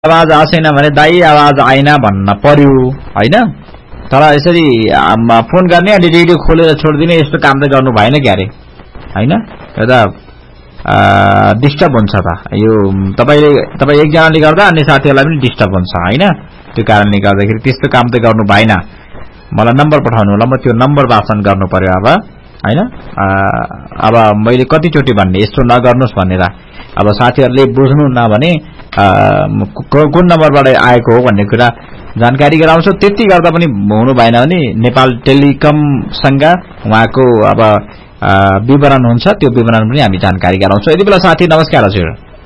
आवाज आएन भने दाई आवाज आएन भन्न पर्यो हैन। तर यसरी फोन गर्ने अनि रेडियो खोलेर छोड्दिने यस्तो काम त गर्नु भएन क्यारे हैन। यो त डिस्टर्ब हुन्छ त। यो तपाई एकजनाले गर्दा अन्य साथीहरुलाई पनि डिस्टर्ब हुन्छ हैन। त्यो कारणले गर्दाखेरि त्यस्तो काम त गर्नु भएन। मलाई नम्बर पठाउनु होला, म त्यो नम्बर वाचन गर्नु पर्यो अब हैन। अब मैले कति चोटी भन्ने यस्तो नगर्नुस् भनेर। अब साथीहरुले बुझ्नु न भने कुन नम्बरबाट आएको हो भन्ने कुरा जानकारी गराउँछु। त्यति गर्दा पनि हुनु भएन भने नेपाल टेलिकम सँग उहाँको अब विवरण हुन्छ, त्यो विवरण पनि हामी जानकारी गराउँछौं। यति बेला साथी नमस्कार हजुर।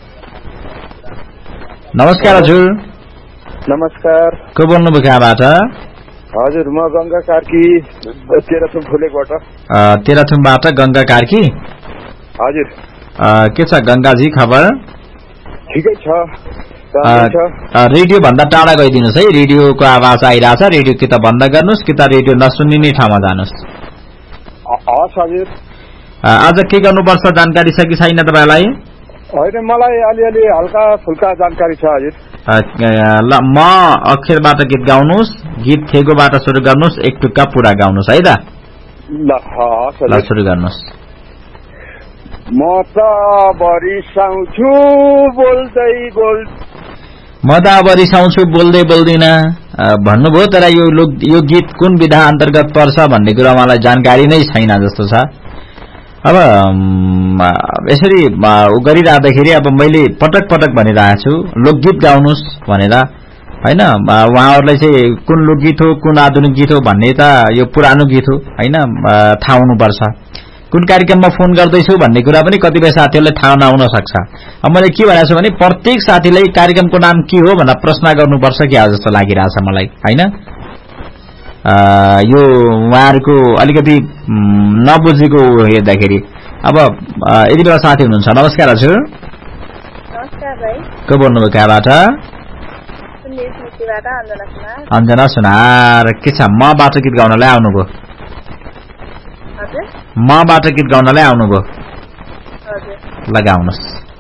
नमस्कार हजुर। नमस्कार। को बोल्नुभयो कहाँबाट? हजुर म गंगा कार्की तेह्रथुम फुलेकबाट। तेह्रथुमबाट गंगा कार्की। हजुर के छ गंगाजी खबर? ठिकै छ। रेडियो भन्दा टाढा गइदिनुस् है। रेडियोको आवाज आइरहेछ। रेडियो कि त बन्द गर्नुस् कि त रेडियो नसुनिने ठाउँमा जानुस्। हस् हजुर। आज के गर्नुपर्छ जानकारी छ कि छैन तपाईलाई? हैन मलाई अलिअलि हल्का फुल्का जानकारी छ हजुर। ल म अक्षरबाट गीत गाउनुस्, गीत थेगोबाट सुरु गर्नुस्, एक टुक्का पूरा गाउनुस् है त। ल हस् ल सुरु गर्नुस्। म त बरिसाउँछु बोल्दै बोल्दिन भन्नुभयो। तर यो गीत कुन विधा अन्तर्गत पर्छ भन्ने कुरा मलाई जानकारी नै छैन जस्तो छ। अब यसरी गरिराख्दाखेरि अब मैले पटक पटक भनिरहेको छु लोकगीत गाउनुस् भनेर हैन। उहाँहरुलाई चाहिँ कुन लोकगीत हो कुन आधुनिक गीत हो भन्ने त यो पुरानो गीत हो हैन, थाहा हुनुपर्छ। कुन कार्यक्रममा फोन गर्दैछु भन्ने कुरा पनि कतिपय साथीहरुलाई थाहा नहुन सक्छ। अब मैले के भनेको छु भने प्रत्येक साथीलाई कार्यक्रमको नाम के हो भनेर प्रश्न गर्नुपर्छ क्या जस्तो लागिरहेछ मलाई हैन। यो उहाँहरुको अलिकति नबुझेको हेर्दाखेरि। अब यति बेला साथी हुनुहुन्छ। नमस्कार हजुर। नमस्कार भाइ। को बोल्नुभयो कहाँबाट? अञ्जना सुनार। के छ मबाट गीत गाउनलाई आउनुभयो? मबाट गीत गाउनलाई आउनुभयो? लगाउनुस्।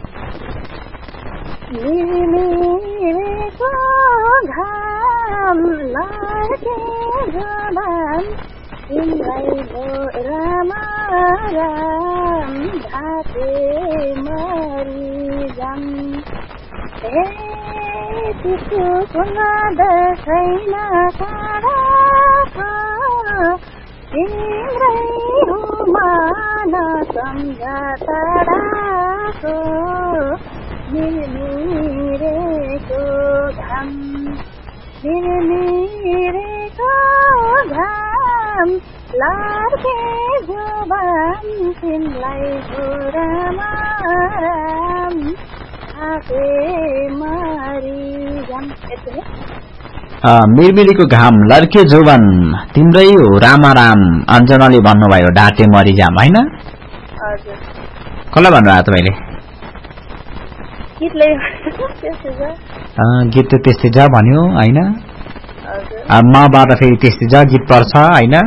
मिरमिरीको घाम लड्के जोवन तिम्रै हो रामाराम अञ्जनाले भन्नुभयो ढाटे मरिजाम हैन। कसलाई भन्नुभयो तपाईले? गीत त त्यस्तै छ भन्यो हैन। मबाट फेरि त्यस्तै छ गीत पर्छ हैन।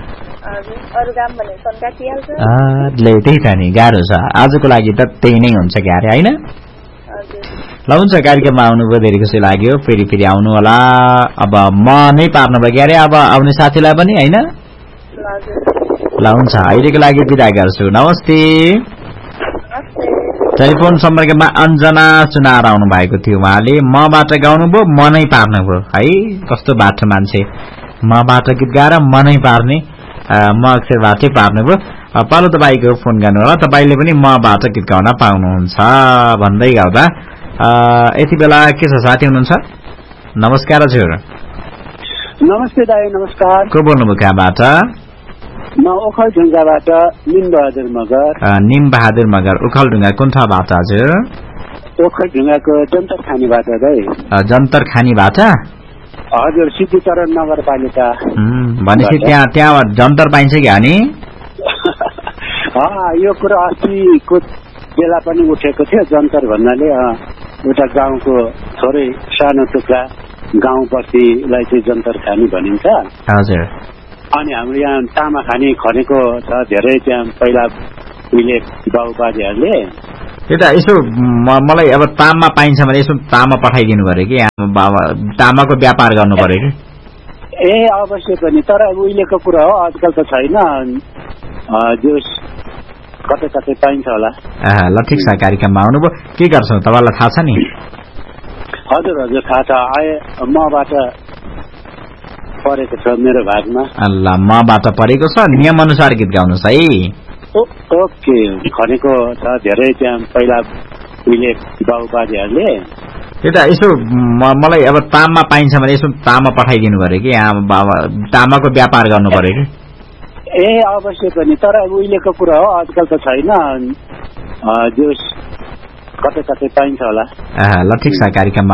ले त्यही त नि गाह्रो छ। आजको लागि त त्यही नै हुन्छ क्यारे हैन। ल हुन्छ कार्यक्रममा आउनुभयो धेरै खुसी लाग्यो। फेरि आउनु होला। अब म नै पार्नु भयो क्यारे अब आउने साथीलाई पनि हैन। ल हुन्छ अहिलेको लागि बिदा गर्छु। नमस्ते। टेलिफोन सम्पर्कमा अञ्जना सुनार आउनु भएको थियो। उहाँले मबाट गाउनुभयो म नै पार्नुभयो है। कस्तो बाठो मान्छे, मबाट गीत गाएर म नै पार्ने, म अक्षरबाटै पार्नुभयो। पालो तपाईको फोन गर्नु होला। तपाईले पनि मबाट गीत गाउन पाउनुहुन्छ भन्दै गर्दा यति बेला के छ साथी हुनुहुन्छ? नमस्कार हजुर। नमस्ते दाइ। नमस्कार। को बोल्नुभयो कहाँबाट? म ओखलढुङ्गाबाट निमबहादुर मगर। निमबहादुर मगर ओखलढुङ्गा कुन ठाउँबाट हजुर? ओखलढुङ्गाको जन्तर खानीबाट दाइ। जन्तर खानीबाट? हजुर सिद्धिचरण नगरपालिका। भनेपछि त्यहाँ जन्तर पाइन्छ क्या नि? यो कुरा अस्तिको बेला पनि उठेको थियो। जन्तर भन्नाले एउटा गाउँको थोरै सानो टुक्रा गाउँ बस्तीलाई चाहिँ जन्तर खानी भनिन्छ। हजुर। अनि हाम्रो यहाँ तामा खानी खनेको छ धेरै। त्यहाँ पहिला उहिले बाबुबाजेहरूले त्यता यसो मलाई अब ताममा पाइन्छ भने यसो ताममा पठाइदिनु पर्यो कि तामाको व्यापार गर्नु पर्यो कि ए अवश्य पनि तर उहिलेको कुरा हो आजकल त छैन जो कतै कतै पाइन्छ होला ल ठिक छ कार्यक्रममा आउनुभयो के गर्छौ तपाईलाई थाहा छ नि हजुर हजुर थाहा छ मबाट परेको छ मेरो भागमा ल मबाट परेको छ नियम अनुसार गीत गाउनुहोस् है ओके खनेको छ धेरै त्यहाँ पहिला उहिले बाबुबाजेहरूले त्यता यसो मलाई अब ताममा पाइन्छ भने यसो ताममा पठाइदिनु पर्यो कि तामाको व्यापार गर्नु पर्यो कि ए अवश्य पनि तर उहिलेको कुरा हो आजकल त छैन जो कतै कतै पाइन्छ होला ल ठिक छ कार्यक्रममा